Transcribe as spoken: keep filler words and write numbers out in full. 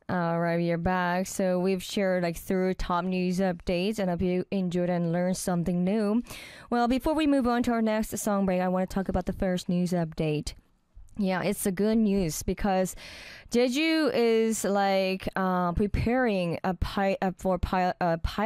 All right, we are back. So we've shared like through top news updates, and I hope you enjoyed and learned something new. Well, before we move on to our next song break, I want to talk about the first news update. Yeah, it's a good news because Jeju is like uh, preparing a pi- uh, for pi- a pilot